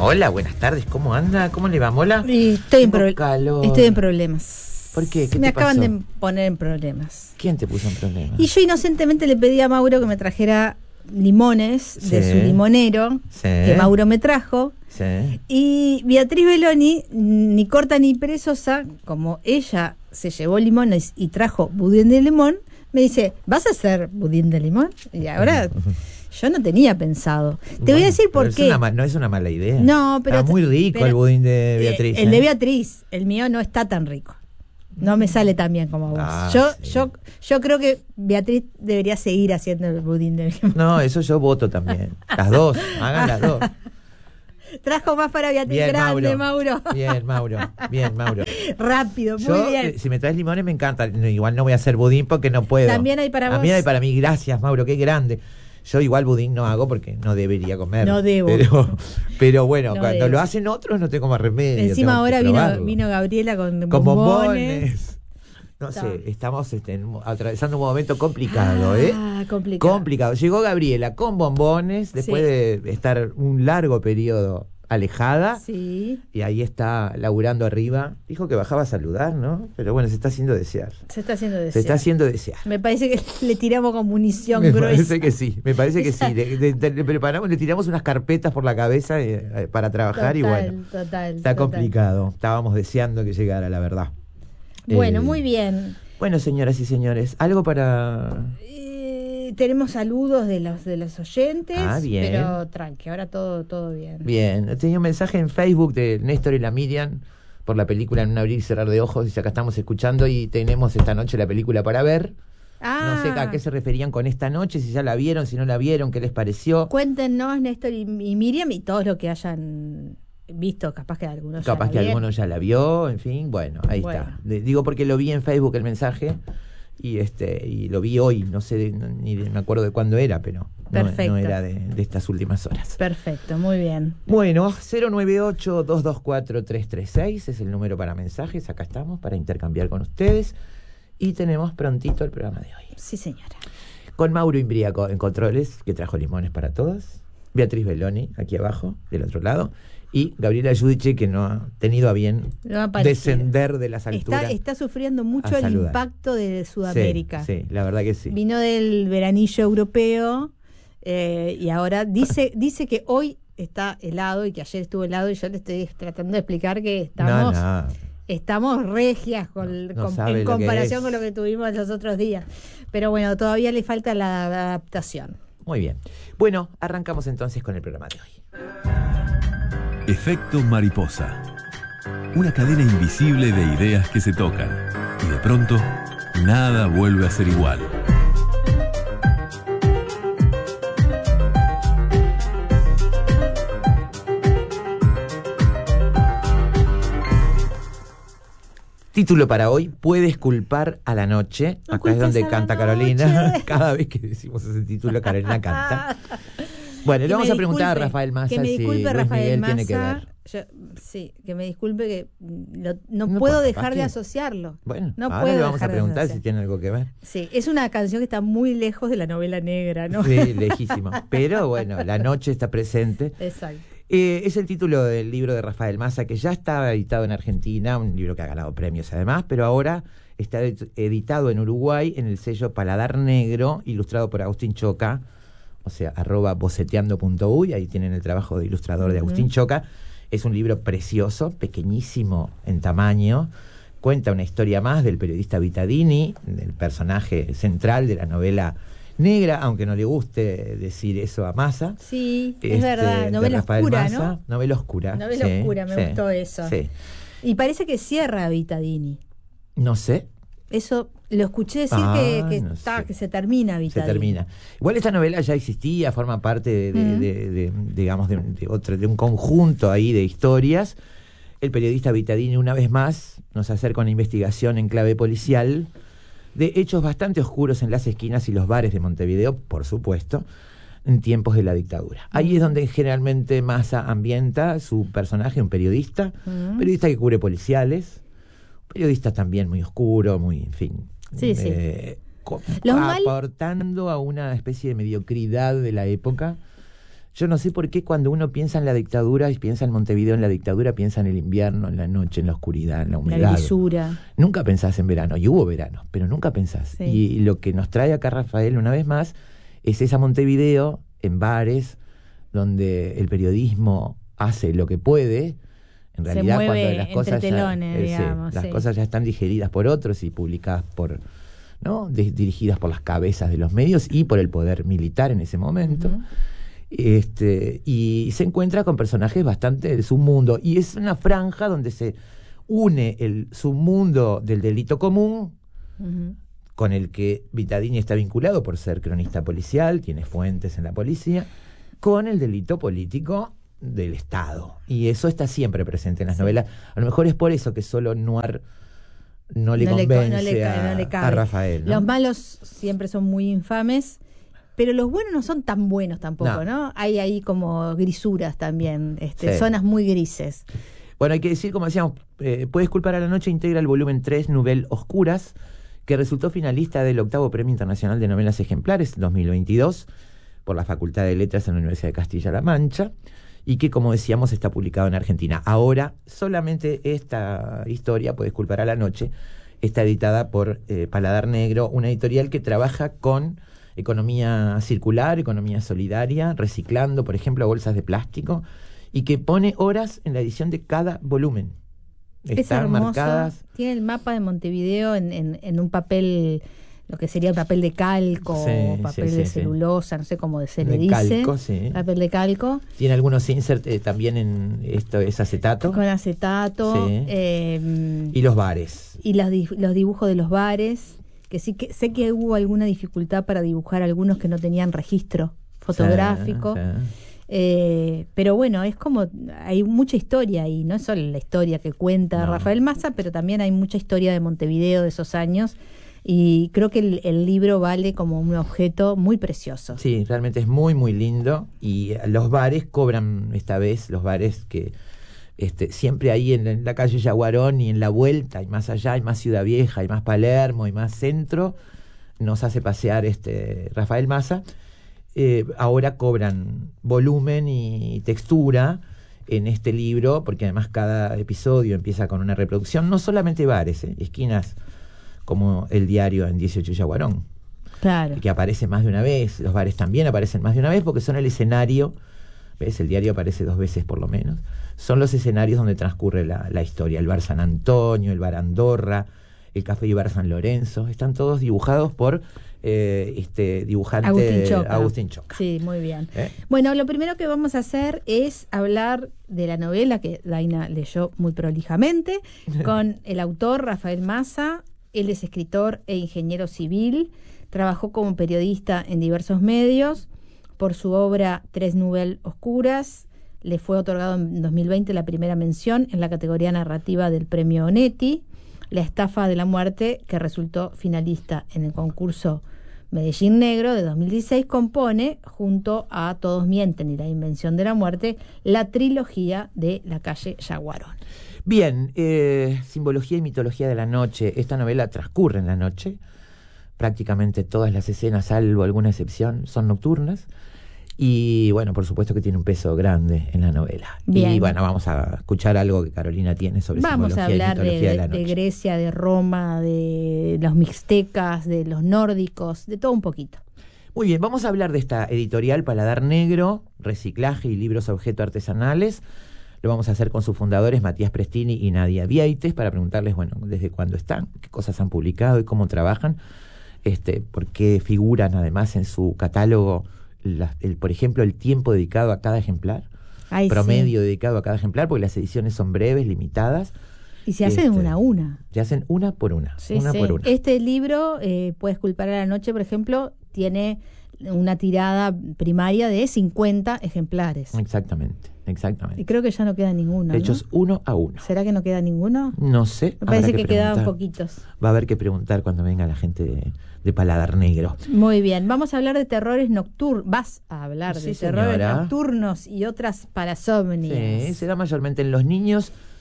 Hola, buenas tardes, ¿cómo anda? ¿Cómo le va, Mola? Estoy en problemas. ¿Por qué? ¿Qué me te pasó? acaban de poner en problemas. ¿Quién te puso en problemas? Y yo inocentemente le pedí a Mauro que me trajera limones de su limonero, que Mauro me trajo. Sí. Y Beatriz Belloni, ni corta ni perezosa, como ella se llevó limones y trajo budín de limón, me dice, ¿vas a hacer budín de limón? Y ahora... Yo no tenía pensado. Te voy a decir por qué. No es una mala idea. No, pero está muy rico el budín de Beatriz. El de Beatriz, el mío no está tan rico. No me sale tan bien como vos. Yo creo que Beatriz debería seguir haciendo el budín de limón. No, eso yo voto también. Las dos, hagan las dos. Trajo más para Beatriz. Bien, grande, Mauro. Bien, Mauro. Rápido, muy bien. Si me traes limones me encanta. Igual no voy a hacer budín porque no puedo. También hay para vos. También hay para mí. Gracias, Mauro, qué grande. Yo igual budín no hago porque no debería comer. No debo. Pero bueno, no cuando debo. lo hacen otros no tengo más remedio. Encima ahora vino Gabriela con bombones. No sé, estamos atravesando un momento complicado, complicado. Llegó Gabriela con bombones después de estar un largo periodo alejada. Sí. Y ahí está laburando arriba. Dijo que bajaba a saludar, ¿no? Pero bueno, se está haciendo desear. Se está haciendo desear. Me parece que le tiramos con munición gruesa. Me parece que sí. Le preparamos, le tiramos unas carpetas por la cabeza para trabajar. Y bueno, está complicado. Estábamos deseando que llegara, la verdad. Bueno, muy bien. Bueno, señoras y señores, algo para... tenemos saludos de los oyentes, bien. Pero tranqui, ahora todo bien. Bien, tenía un mensaje en Facebook de Néstor y la Miriam por la película En un abrir y cerrar de ojos, dice acá estamos escuchando y tenemos esta noche la película para ver. No sé a qué se referían con esta noche, si ya la vieron, si no la vieron, qué les pareció. Cuéntenos, Néstor y Miriam, y todos lo que hayan visto, capaz que algunos ya la vio, en fin, bueno, ahí está. Digo porque lo vi en Facebook el mensaje y lo vi hoy, no sé, ni me acuerdo de cuándo era, pero no era de estas últimas horas. Perfecto, muy bien. Bueno, 098-224-336 es el número para mensajes, acá estamos para intercambiar con ustedes y tenemos prontito el programa de hoy. Sí, señora. Con Mauro Imbriaco en controles, que trajo limones para todos, Beatriz Belloni, aquí abajo, del otro lado, y Gabriela Giudice, que no ha tenido a bien descender de las alturas. Está sufriendo mucho el impacto de Sudamérica. Sí, la verdad que sí. Vino del veranillo europeo y ahora dice que hoy está helado y que ayer estuvo helado, y yo le estoy tratando de explicar que estamos regias en comparación con lo que tuvimos los otros días. Pero bueno, todavía le falta la adaptación. Muy bien. Bueno, arrancamos entonces con el programa de hoy. Efecto mariposa. Una cadena invisible de ideas que se tocan. Y de pronto, nada vuelve a ser igual. Título para hoy: ¿Puedes culpar a la noche? Acá es donde canta Carolina. Cada vez que decimos ese título, Carolina canta. Bueno, le vamos a preguntar a Rafael Massa si Luis Miguel tiene que ver. Que me disculpe que no puedo dejar de asociarlo. Bueno, no ahora le vamos a preguntar si tiene algo que ver. Sí, es una canción que está muy lejos de la novela negra, ¿no? Sí, lejísimo. Pero bueno, la noche está presente. Exacto. Es el título del libro de Rafael Massa, que ya está editado en Argentina, un libro que ha ganado premios además, pero ahora está editado en Uruguay en el sello Paladar Negro, ilustrado por Agustín Choca, o sea, @boceteando.uy, ahí tienen el trabajo de ilustrador de Agustín Choca. Es un libro precioso, pequeñísimo en tamaño, cuenta una historia más del periodista Vittadini, del personaje central de la novela negra, aunque no le guste decir eso a Massa. Sí, es verdad, novela oscura, Massa, ¿no? Novela oscura. Novela oscura, me gustó eso. Sí. Y parece que cierra Vittadini. No sé. Eso lo escuché decir que se termina Vittadini. Se termina. Igual esta novela ya existía, forma parte de un conjunto ahí de historias. El periodista Vittadini, una vez más, nos acerca una investigación en clave policial de hechos bastante oscuros en las esquinas y los bares de Montevideo, por supuesto, en tiempos de la dictadura. Ahí es donde generalmente Massa ambienta su personaje, un periodista que cubre policiales, periodista también muy oscuro, muy, en fin, aportando a una especie de mediocridad de la época Yo no sé por qué cuando uno piensa en la dictadura y piensa en Montevideo en la dictadura, piensa en el invierno, en la noche, en la oscuridad, en la humedad. La grisura. Nunca pensás en verano, y hubo verano, pero nunca pensás. Sí. Y lo que nos trae acá Rafael una vez más es esa Montevideo en bares, donde el periodismo hace lo que puede. En realidad, se mueve cuando las cosas entre telones, digamos, las cosas ya están digeridas por otros y publicadas por, ¿no? Dirigidas por las cabezas de los medios y por el poder militar en ese momento. Uh-huh. Y se encuentra con personajes bastante de submundo. Y es una franja donde se une el submundo del delito común, uh-huh, con el que Vittadini está vinculado por ser cronista policial, tiene fuentes en la policía, con el delito político del Estado. Y eso está siempre presente en las novelas. A lo mejor es por eso que solo Noir no le convence a Rafael, ¿no? Los malos siempre son muy infames, pero los buenos no son tan buenos tampoco, ¿no? Hay ahí como grisuras también, zonas muy grises. Bueno, hay que decir, como decíamos, Puedes culpar a la noche integra el volumen 3, Nouvelles Oscuras, que resultó finalista del 8º Premio Internacional de Novelas Ejemplares 2022 por la Facultad de Letras en la Universidad de Castilla-La Mancha, y que, como decíamos, está publicado en Argentina. Ahora, solamente esta historia, Puedes culpar a la noche, está editada por Paladar Negro, una editorial que trabaja con economía circular, economía solidaria, reciclando, por ejemplo, bolsas de plástico, y que pone horas en la edición de cada volumen. Están marcadas. Tiene el mapa de Montevideo en un papel, lo que sería el papel de calco, papel de celulosa, no sé cómo se le dice. Calco, sí. Papel de calco. Tiene algunos insert también en esto, es acetato. Con acetato. Sí. Y los bares. Y los dibujos de los bares, que sí que sé que hubo alguna dificultad para dibujar algunos que no tenían registro fotográfico. Pero bueno, es como hay mucha historia y no es solo la historia que cuenta Rafael Mazza, pero también hay mucha historia de Montevideo de esos años, y creo que el libro vale como un objeto muy precioso. Sí, realmente es muy muy lindo, y los bares cobran esta vez, los bares que siempre ahí en la calle Yaguarón y en la vuelta y más allá, hay más Ciudad Vieja, hay más Palermo, hay más centro, nos hace pasear Rafael Mazza. Ahora cobran volumen y textura en este libro, porque además cada episodio empieza con una reproducción, no solamente bares, esquinas como el diario en 18 Yaguarón, claro, que aparece más de una vez, los bares también aparecen más de una vez porque son el escenario, ¿ves? El diario aparece 2 veces por lo menos, son los escenarios donde transcurre la historia, el bar San Antonio, el bar Andorra, el Café y Bar San Lorenzo, están todos dibujados por dibujante Agustín Choca. Sí, muy bien. Bueno, lo primero que vamos a hacer es hablar de la novela que Daina leyó muy prolijamente, con el autor Rafael Mazza. Él es escritor e ingeniero civil, trabajó como periodista en diversos medios. Por su obra 3 Nouvelles Oscuras le fue otorgado en 2020 la primera mención en la categoría narrativa del Premio Onetti. La estafa de la muerte, que resultó finalista en el concurso Medellín Negro de 2016, compone, junto a Todos mienten y La invención de la muerte, la trilogía de La calle Yaguarón. Bien, simbología y mitología de la noche. Esta novela transcurre en la noche. Prácticamente todas las escenas, salvo alguna excepción, son nocturnas. Y bueno, por supuesto que tiene un peso grande en la novela. Bien. Y bueno, vamos a escuchar algo que Carolina tiene sobre simbología y mitología de la noche. De Grecia, de Roma, de los mixtecas, de los nórdicos, de todo un poquito. Muy bien, vamos a hablar de esta editorial Paladar Negro, reciclaje y libros objeto artesanales. Lo vamos a hacer con sus fundadores, Matías Prestini y Nadia Vieites, para preguntarles, bueno, desde cuándo están, qué cosas han publicado y cómo trabajan, por qué figuran además en su catálogo, por ejemplo, el tiempo dedicado a cada ejemplar, promedio dedicado a cada ejemplar, porque las ediciones son breves, limitadas. Y se hacen una a una. Se hacen una por una. Por una. Este libro, Puedes culpar a la noche, por ejemplo, tiene una tirada primaria de 50 ejemplares. Exactamente. Y creo que ya no queda ninguno. Hechos uno a uno. ¿Será que no queda ninguno? No sé. Me parece que quedaban poquitos. Va a haber que preguntar cuando venga la gente de Paladar Negro. Muy bien. Vamos a hablar de terrores nocturnos. Vas a hablar de terrores nocturnos y otras parasomnias. Sí, será mayormente en los niños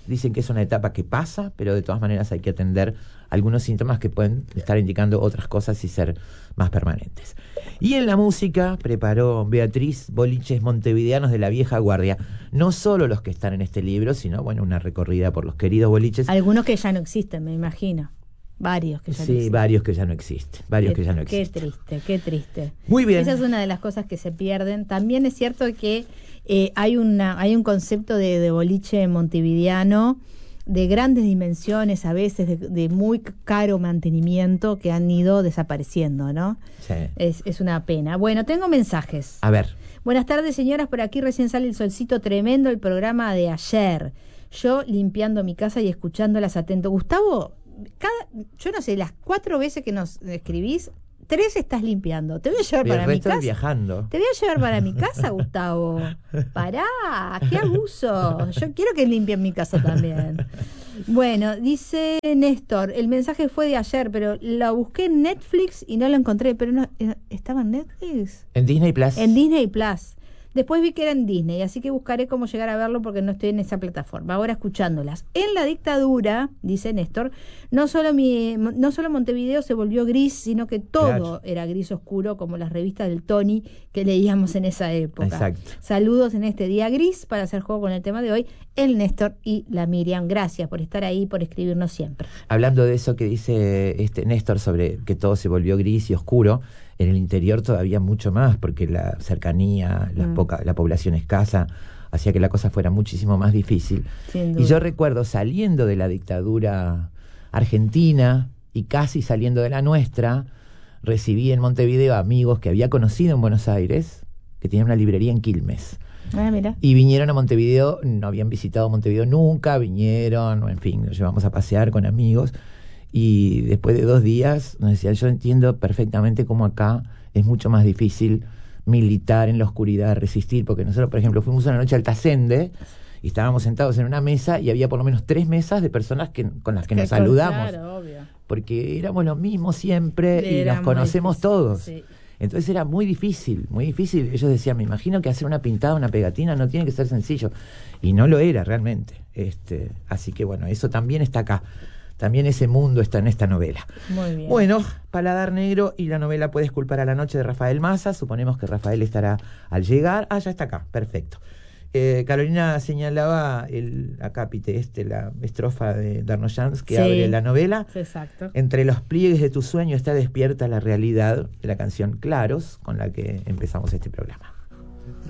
Dicen que es una etapa que pasa, pero de todas maneras hay que atender algunos síntomas que pueden estar indicando otras cosas y ser más permanentes. Y en la música preparó Beatriz boliches montevideanos de la vieja guardia. No solo los que están en este libro, sino, bueno, una recorrida por los queridos boliches. Algunos que ya no existen, me imagino. Varios que ya no existen. Sí, varios que ya no existen. Qué triste, qué triste. Muy bien. Esa es una de las cosas que se pierden. También es cierto que hay un concepto de boliche montevideano de grandes dimensiones, a veces de muy caro mantenimiento, que han ido desapareciendo, ¿no? Sí. Es una pena. Bueno, tengo mensajes. A ver. Buenas tardes, señoras, por aquí recién sale el solcito tremendo, el programa de ayer. Yo limpiando mi casa y escuchándolas atento. Gustavo, yo no sé, las 4 veces que nos escribís, 3 estás limpiando. Te voy a llevar para mi casa. Viajando. Te voy a llevar para mi casa, Gustavo. Pará, qué abuso. Yo quiero que limpien mi casa también. Bueno, dice Néstor, el mensaje fue de ayer, pero la busqué en Netflix y no la encontré. Pero no, ¿estaba en Netflix? En Disney Plus. En Disney Plus. Después vi que era en Disney, así que buscaré cómo llegar a verlo porque no estoy en esa plataforma. Ahora escuchándolas. En la dictadura, dice Néstor, no solo Montevideo se volvió gris, sino que todo era gris oscuro, como las revistas del Tony que leíamos en esa época. Exacto. Saludos en este día gris para hacer juego con el tema de hoy, el Néstor y la Miriam. Gracias por estar ahí, por escribirnos siempre. Hablando de eso que dice Néstor sobre que todo se volvió gris y oscuro, en el interior todavía mucho más, porque la cercanía, la población escasa, hacía que la cosa fuera muchísimo más difícil. Y yo recuerdo saliendo de la dictadura argentina y casi saliendo de la nuestra, recibí en Montevideo amigos que había conocido en Buenos Aires, que tenían una librería en Quilmes. Mira. Y vinieron a Montevideo, no habían visitado Montevideo nunca, vinieron, en fin, nos llevamos a pasear con amigos. Y después de 2 días nos decían, yo entiendo perfectamente cómo acá es mucho más difícil militar en la oscuridad, resistir, porque nosotros, por ejemplo, fuimos una noche al Tasende y estábamos sentados en una mesa y había por lo menos 3 mesas de personas con las que nos saludamos. Claro, obvio. Porque éramos los mismos siempre y nos conocemos todos. Sí. Entonces era muy difícil, muy difícil. Ellos decían, me imagino que hacer una pintada, una pegatina no tiene que ser sencillo. Y no lo era realmente. Así que bueno, eso también está acá. También ese mundo está en esta novela. Muy bien. Bueno, Paladar Negro y la novela Puedes culpar a la noche de Rafael Mazza. Suponemos que Rafael estará al llegar. Ya está acá, perfecto. Carolina señalaba el acápite, la estrofa de Darnoyans que abre la novela. Exacto. Entre los pliegues de tu sueño está despierta la realidad, de la canción Claros, con la que empezamos este programa.